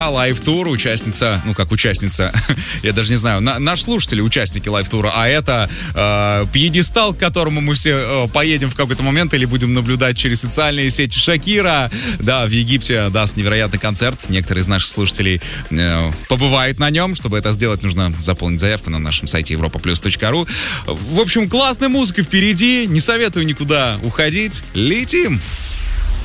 Лайв-тур, участница, ну как участница, я даже не знаю, наш слушатель, участники лайв-тура, а это пьедестал, к которому мы все поедем в какой-то момент или будем наблюдать через социальные сети. Шакира, да, в Египте даст невероятный концерт. Некоторые из наших слушателей побывают на нем. Чтобы это сделать, нужно заполнить заявку на нашем сайте europaplus.ru. В общем, классная музыка впереди, не советую никуда уходить. Летим!